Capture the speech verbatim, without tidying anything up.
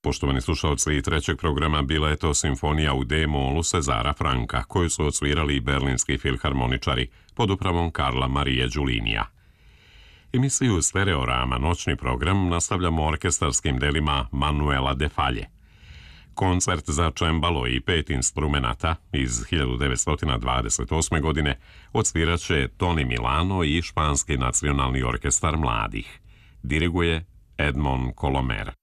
Poštovani slušalci trećeg programa bila je to simfonija u D-molu Cezara Franka, koju su odsvirali i berlinski filharmoničari pod upravom Karla Marije Đulinija. Emisiju Stereorama noćni program nastavljamo orkestarskim delima Manuela de Falje. Koncert za čembalo i pet instrumenata iz hiljadu devetsto dvadeset osme. godine odsvirat će Toni Milano i Španski nacionalni orkestar mladih. Diriguje Edmond Colomer.